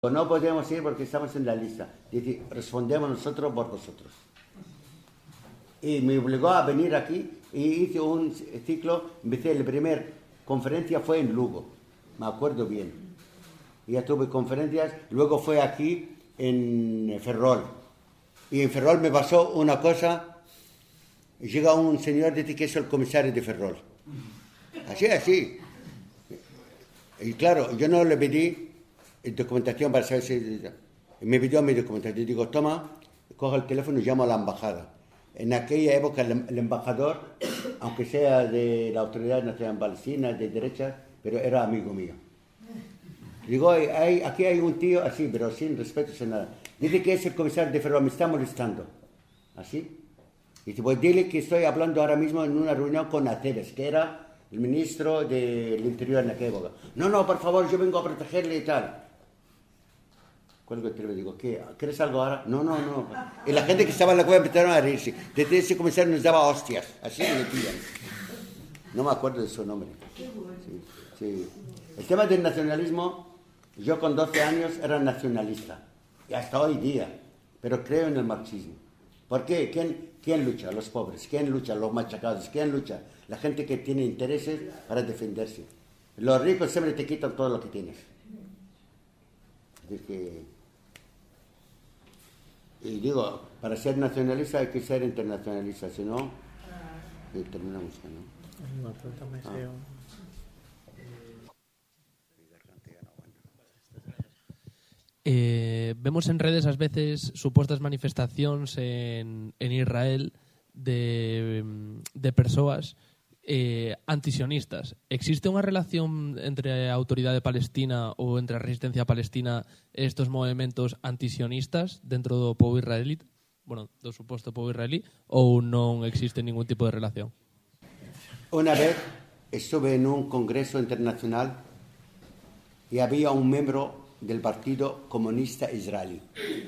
No podemos ir porque estamos en la lista. Dice, respondemos nosotros por vosotros. Y me obligó a venir aquí y hice un ciclo. Empecé, la primera conferencia fue en Lugo, me acuerdo bien. Y ya tuve conferencias, luego fue aquí en Ferrol. Y en Ferrol me pasó una cosa, llega un señor, dice que es el comisario de Ferrol. Así. Y claro, yo no le pedí documentación para saber si... Me pidió mi documentación. Digo, toma, cojo el teléfono y llamo a la embajada. En aquella época el embajador, aunque sea de la Autoridad Nacional Palestina, de derecha, pero era amigo mío. Digo, aquí hay un tío así, pero sin respeto, sin nada. Dice que es el comisario de Ferrol, me está molestando. ¿Así? Dice, pues dile que estoy hablando ahora mismo en una reunión con Aceves, que era el ministro del Interior en aquella época. No, por favor, yo vengo a protegerle y tal. Cuelgo el teléfono y digo, ¿qué? ¿Quieres algo ahora? No. Y la gente que estaba en la cueva empezaron a reírse. Desde ese comisario nos daba hostias. Así le decían. No me acuerdo de su nombre. Sí. El tema del nacionalismo, yo con 12 años era nacionalista. Y hasta hoy día. Pero creo en el marxismo. ¿Por qué? ¿Quién lucha? Los pobres. ¿Quién lucha? Los machacados. ¿Quién lucha? La gente que tiene intereses para defenderse. Los ricos siempre te quitan todo lo que tienes. Es que... Y digo, para ser nacionalista hay que ser internacionalista, si no, terminamos, ¿no? Vemos en redes ás veces supostas manifestacións en Israel de persoas antisionistas. Existe unha relación entre a autoridade palestina ou entre a resistencia palestina e estes movimentos antisionistas dentro do pobo israelí? Bueno, do suposto pobo israelí, ou non existe ningún tipo de relación? Una vez estuve en un congreso internacional y había un miembro del Partido Comunista Israelí.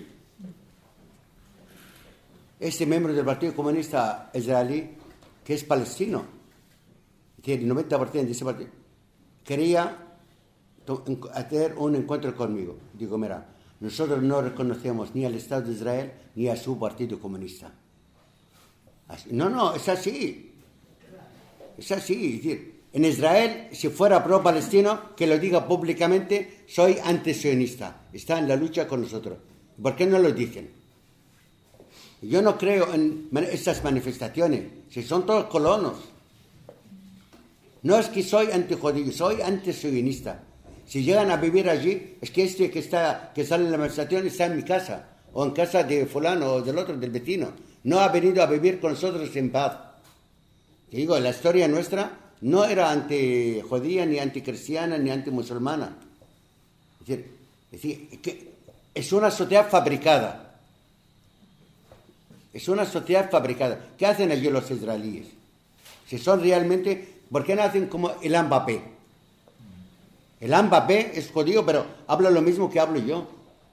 Este miembro del Partido Comunista Israelí, que es palestino, que el 90% de ese partido, quería hacer un encuentro conmigo. Digo, mira, nosotros no reconocemos ni al Estado de Israel ni a su Partido Comunista. No, es así. Es así. Es decir, en Israel, si fuera pro-palestino, que lo diga públicamente, soy antisionista. Está en la lucha con nosotros. ¿Por qué no lo dicen? Yo no creo en estas manifestaciones. Si son todos colonos. No es que soy antijudío, soy antisionista. Si llegan a vivir allí, es que que sale en la manifestación está en mi casa, o en casa de fulano, o del otro, del vecino. No ha venido a vivir con nosotros en paz. Te digo, la historia nuestra no era antijudía, ni anticristiana, ni antimusulmana. Es decir, que es una sociedad fabricada. Es una sociedad fabricada. ¿Qué hacen allí los israelíes? Si son realmente... ¿Por qué no hacen como el Mbappé? El Mbappé es judío, pero habla lo mismo que hablo yo.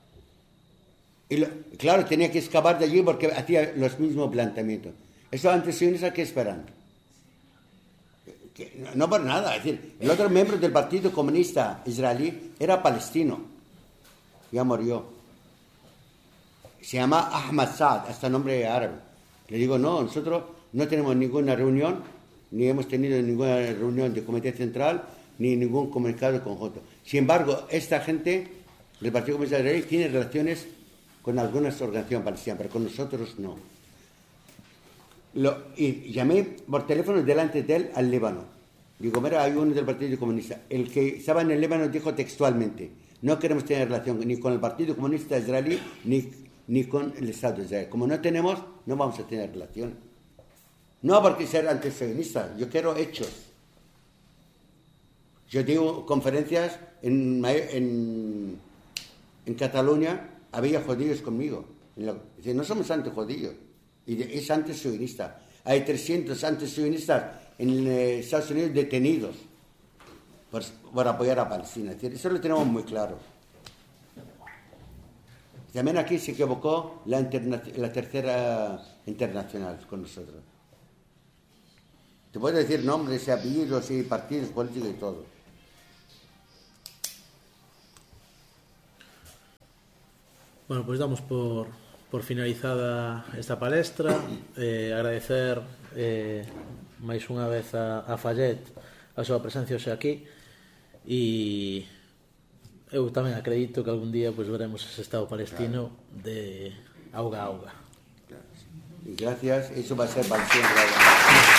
Claro, tenía que escapar de allí porque hacía los mismos planteamientos. Eso antisionistas, ¿qué esperan? No por nada. Es decir, el otro miembro del Partido Comunista Israelí era palestino. Ya murió. Se llama Ahmad Saad, hasta nombre árabe. Le digo, no, nosotros no tenemos ninguna reunión, ni hemos tenido ninguna reunión de comité central, ni ningún comunicado conjunto. Sin embargo, esta gente del Partido Comunista Israelí tiene relaciones con algunas organizaciones palestinas, pero con nosotros no. Y llamé por teléfono delante de él al Líbano. Digo, mira, hay uno del Partido Comunista. El que estaba en el Líbano dijo textualmente, no queremos tener relación ni con el Partido Comunista Israelí, ni con el Estado de Israel. Como no tenemos, no vamos a tener relación. No porque ser antisionista, yo quiero hechos. Yo digo conferencias en Cataluña, había judíos conmigo. No somos antijudíos, es antisionista. Hay 300 antisionistas en Estados Unidos detenidos por apoyar a Palestina. Eso lo tenemos muy claro. También aquí se equivocó la tercera internacional con nosotros. Te puedo decir nombres y apellidos y partidos políticos y todo. Bueno, pois damos por finalizada esta palestra, agradecer máis unha vez a Fallet a súa presencia hoxe aquí, e eu tamén acredito que algún día pois veremos ese Estado palestino de auga a auga. Y gracias, eso va a ser para siempre.